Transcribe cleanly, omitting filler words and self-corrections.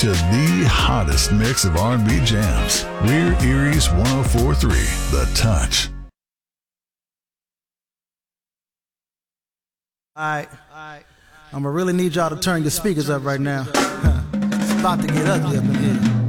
to the hottest mix of R&B jams. We're Erie's 104.3, The Touch. All right. I'm going to really need y'all to turn your speakers up right now. It's about to get ugly up in here.